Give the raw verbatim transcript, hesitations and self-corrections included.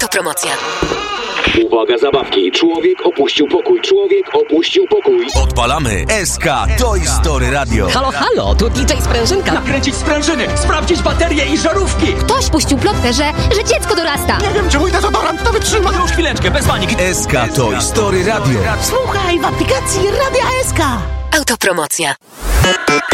Autopromocja. Uwaga, zabawki. Człowiek opuścił pokój. Człowiek opuścił pokój. Odpalamy S K Toy Story Radio. Halo, halo, tu D J Sprężynka. Nakręcić sprężyny, sprawdzić baterie i żarówki. Ktoś puścił plotkę, że, że dziecko dorasta. Nie wiem, czy mój dezodorant to wytrzyma. Już chwileczkę, bez paniki. S K Toy Story Radio. Słuchaj w aplikacji Radia S K. Autopromocja.